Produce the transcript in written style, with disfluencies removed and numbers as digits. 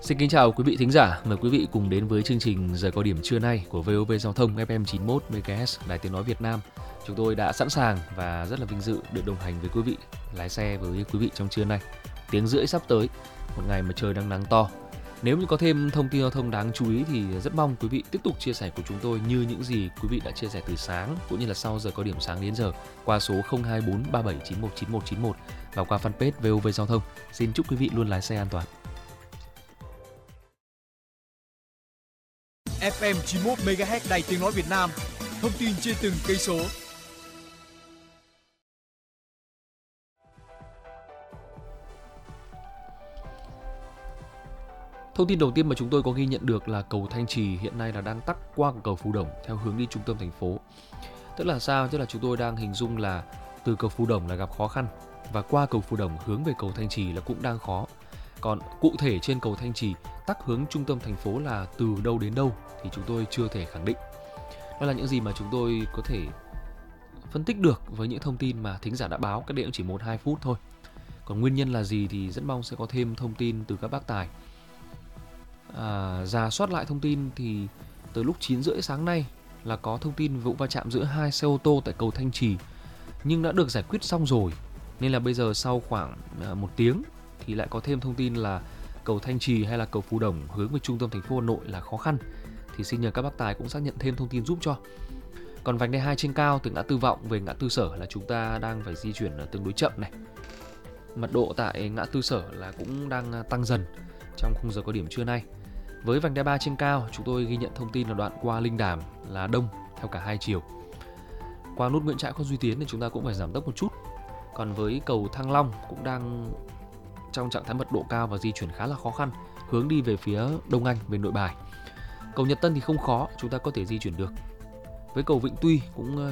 Xin kính chào quý vị thính giả, mời quý vị cùng đến với chương trình Giờ cao điểm trưa nay của VOV Giao thông FM 91 MHz Đài Tiếng nói Việt Nam. Chúng tôi đã sẵn sàng và rất là vinh dự được đồng hành với quý vị, lái xe với quý vị trong trưa nay. Tiếng rưỡi sắp tới, một ngày mà trời đang nắng to. Nếu như có thêm thông tin giao thông đáng chú ý thì rất mong quý vị tiếp tục chia sẻ của chúng tôi như những gì quý vị đã chia sẻ từ sáng cũng như là sau giờ cao điểm sáng đến giờ qua số 024 3791 9191 và qua fanpage VOV Giao thông. Xin chúc quý vị luôn lái xe an toàn. FM 91 MHz Đài Tiếng nói Việt Nam. Thông tin trên từng cây số. Thông tin đầu tiên mà chúng tôi có ghi nhận được là cầu Thanh Trì hiện nay là đang tắc qua cầu Phú Đồng theo hướng đi trung tâm thành phố. Tức là sao? Tức là chúng tôi đang hình dung là từ cầu Phú Đồng là gặp khó khăn và qua cầu Phú Đồng hướng về cầu Thanh Trì là cũng đang khó. Còn cụ thể trên cầu Thanh Trì tắc hướng trung tâm thành phố là từ đâu đến đâu thì chúng tôi chưa thể khẳng định. Đó là những gì mà chúng tôi có thể phân tích được với những thông tin mà thính giả đã báo, cách đây cũng chỉ 1-2 phút thôi. Còn nguyên nhân là gì thì rất mong sẽ có thêm thông tin từ các bác tài. Rà soát lại thông tin thì từ lúc 9:30 sáng nay là có thông tin vụ va chạm giữa hai xe ô tô tại cầu Thanh Trì nhưng đã được giải quyết xong rồi. Nên là bây giờ sau khoảng 1 tiếng thì lại có thêm thông tin là cầu Thanh Trì hay là cầu Phú Đồng hướng về trung tâm thành phố Hà Nội là khó khăn. Thì xin nhờ các bác tài cũng xác nhận thêm thông tin giúp cho. Còn vành đai 2 trên cao từ ngã tư Vọng về ngã tư Sở là chúng ta đang phải di chuyển tương đối chậm này. Mật độ tại ngã tư Sở là cũng đang tăng dần trong khung giờ cao điểm trưa nay. Với vành đai 3 trên cao, chúng tôi ghi nhận thông tin là đoạn qua Linh Đàm là đông theo cả hai chiều. Qua nút Nguyễn Trãi Khuất Duy Tiến thì chúng ta cũng phải giảm tốc một chút. Còn với cầu Thăng Long cũng đang trong trạng thái mật độ cao và di chuyển khá là khó khăn, hướng đi về phía Đông Anh, về Nội Bài. Cầu Nhật Tân thì không khó, chúng ta có thể di chuyển được. Với cầu Vĩnh Tuy cũng